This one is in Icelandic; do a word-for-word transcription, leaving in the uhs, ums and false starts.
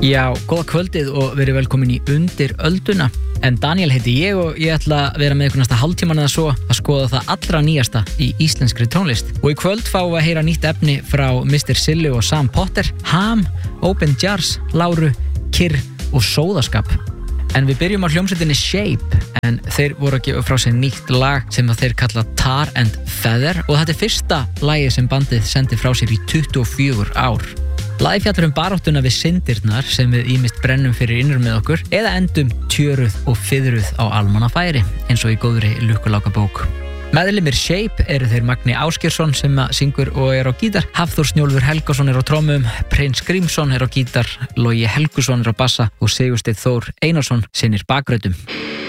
Já, góða kvöldið og verið velkomin í Undir ölduna. En Daniel heiti ég og ég ætla að vera með ykkur næsta hálftíman eða svo að skoða það allra nýjasta í íslenskri tónlist. Og í kvöld fáum við að heyra nýtt efni frá mister Sillu og Sam Potter, Ham, Open Jars, Láru, Kyrr og Sóðaskap. En við byrjum á hljómsveitinni Shape, en þeir voru að gefa frá sér nýtt lag sem að þeir kalla Tar and Feather og þetta er fyrsta lagið sem bandið sendi frá sér í tuttugu og fjögur ár. Lagið fjallar um baráttuna við syndirnar sem við ýmist brennum fyrir innur með okkur eða endum tjöruð og fiðruð á almannafæri eins og í góðri lukkulákabók. Meðlimir Shape eru þeir Magni Ásgeirsson sem syngur og er á gítar, Hafþór Snjólfur Helgason er á trommum, Prins Grímsson er á gítar, Logi Helgusson er á bassa og Sigursteinn Þór Einarsson sinnir bakröddum.